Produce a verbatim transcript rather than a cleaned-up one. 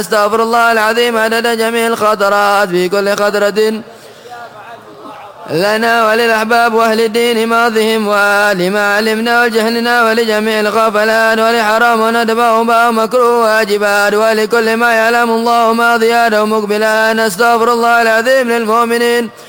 استغفر الله العظيم عدد جميع الخطرات في كل خطرة لنا وللأحباب وأهل الدين ماضهم ولما علمنا وجهلنا ولجميع الغفلات ولحرام وندبه ما مكروه واجبات ولكل ما يعلم الله ماضيات ومقبلات. نستغفر الله العظيم للمؤمنين